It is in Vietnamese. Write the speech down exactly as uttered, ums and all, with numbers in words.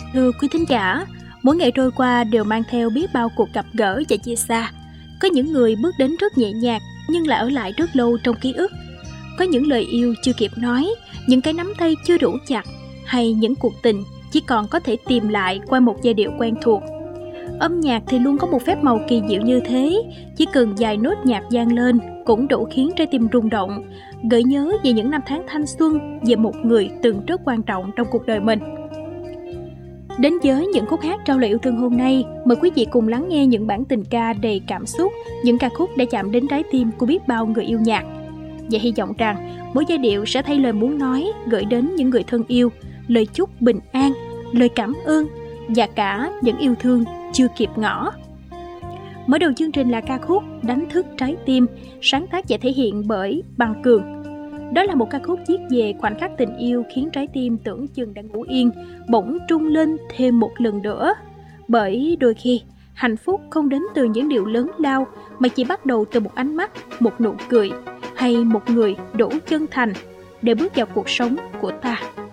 Thưa quý thính giả, mỗi ngày trôi qua đều mang theo biết bao cuộc gặp gỡ và chia xa. Có những người bước đến rất nhẹ nhàng nhưng lại ở lại rất lâu trong ký ức. Có những lời yêu chưa kịp nói, những cái nắm tay chưa đủ chặt, hay những cuộc tình chỉ còn có thể tìm lại qua một giai điệu quen thuộc. Âm nhạc thì luôn có một phép màu kỳ diệu như thế, chỉ cần vài nốt nhạc vang lên cũng đủ khiến trái tim rung động, gợi nhớ về những năm tháng thanh xuân, về một người từng rất quan trọng trong cuộc đời mình. Đến với những khúc hát trao lời yêu thương hôm nay, mời quý vị cùng lắng nghe những bản tình ca đầy cảm xúc, những ca khúc đã chạm đến trái tim của biết bao người yêu nhạc. Và hy vọng rằng mỗi giai điệu sẽ thay lời muốn nói gửi đến những người thân yêu, lời chúc bình an, lời cảm ơn và cả những yêu thương chưa kịp ngỏ. Mở đầu chương trình là ca khúc Đánh thức trái tim, sáng tác và thể hiện bởi Bằng Cường. Đó là một ca khúc viết về khoảnh khắc tình yêu khiến trái tim tưởng chừng đã ngủ yên, bỗng trung lên thêm một lần nữa. Bởi đôi khi, hạnh phúc không đến từ những điều lớn lao, mà chỉ bắt đầu từ một ánh mắt, một nụ cười, hay một người đủ chân thành để bước vào cuộc sống của ta.